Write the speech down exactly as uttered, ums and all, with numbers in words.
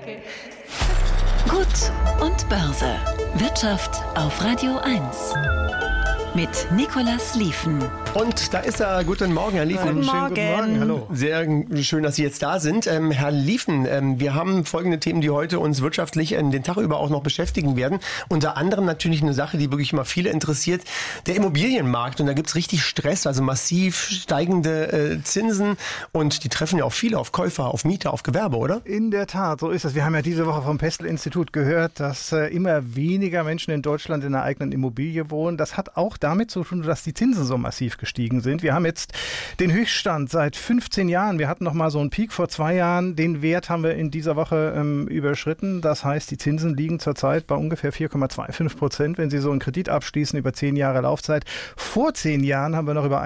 okay. Gut und Börse. Wirtschaft auf Radio eins. Mit Nicolas Lieven. Und da ist er. Guten Morgen, Herr Lieven. Guten Schönen Morgen. guten Morgen. Hallo. Sehr schön, dass Sie jetzt da sind. Ähm, Herr Lieven, ähm, wir haben folgende Themen, die heute uns wirtschaftlich ähm, den Tag über auch noch beschäftigen werden. Unter anderem natürlich eine Sache, die wirklich immer viele interessiert, der Immobilienmarkt. Und da gibt's richtig Stress, also massiv steigende äh, Zinsen. Und die treffen ja auch viele auf Käufer, auf Mieter, auf Gewerbe, oder? In der Tat, so ist es. Wir haben ja diese Woche vom Pestel-Institut gehört, dass äh, immer weniger Menschen in Deutschland in einer eigenen Immobilie wohnen. Das hat auch damit zu tun, dass die Zinsen so massiv gestiegen sind. Wir haben jetzt den Höchststand seit fünfzehn Jahren. Wir hatten noch mal so einen Peak vor zwei Jahren. Den Wert haben wir in dieser Woche ähm, überschritten. Das heißt, die Zinsen liegen zurzeit bei ungefähr vier Komma fünfundzwanzig Prozent, wenn Sie so einen Kredit abschließen über zehn Jahre Laufzeit. Vor zehn Jahren haben wir noch über